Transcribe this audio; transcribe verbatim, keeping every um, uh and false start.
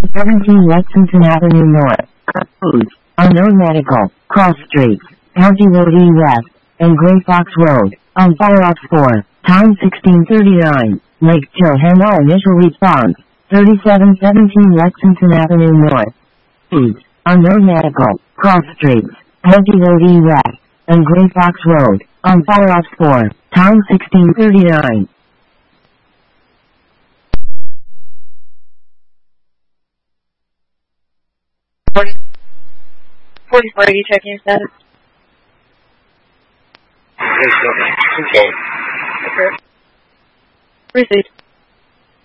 seventeen Lexington Avenue North. Foods. Unknown Medical. Cross Streets. County Road E West. And Gray Fox Road. On Fire Ops four. Time sixteen thirty-nine. Lake Chilhana initial response. thirty-seven seventeen Lexington Avenue North. Foods. Unknown Medical. Cross Streets. County Road E West. And Gray Fox Road. On Fire Ops four. Time sixteen thirty-nine. forty-four eighty, checking your status. Okay. Received.